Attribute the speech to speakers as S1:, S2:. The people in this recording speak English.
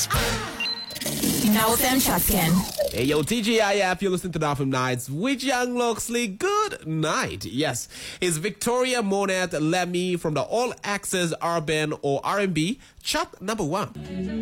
S1: Now FM chat scan.
S2: Hey yo, TGIF, you're listening to Now FM Nights with Young Loxley. Good night. Yes, it's Victoria Monette Lemmy from the All Access Urban or R&B chat number 1.